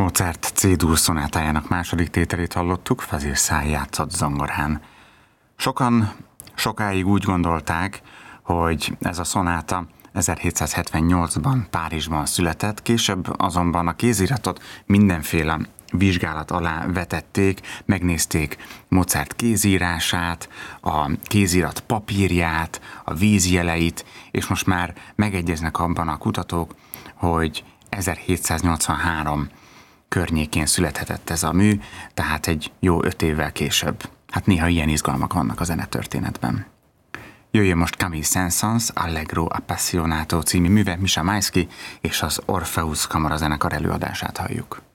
Mozart C-dur szonátájának második tételét hallottuk, Fazil Say játszott zongorán. Sokan sokáig úgy gondolták, hogy ez a szonáta 1778-ban Párizsban született, később azonban a kéziratot mindenféle vizsgálat alá vetették, megnézték Mozart kézírását, a kézirat papírját, a vízjeleit, és most már megegyeznek abban a kutatók, hogy 1783 környékén születhetett ez a mű, tehát egy jó 5 évvel később. Hát néha ilyen izgalmak vannak a zenetörténetben. Jöjjön most Camille Saint-Saëns Allegro Appassionato című műve, Misha Maisky és az Orpheus kamarazenekar előadását halljuk.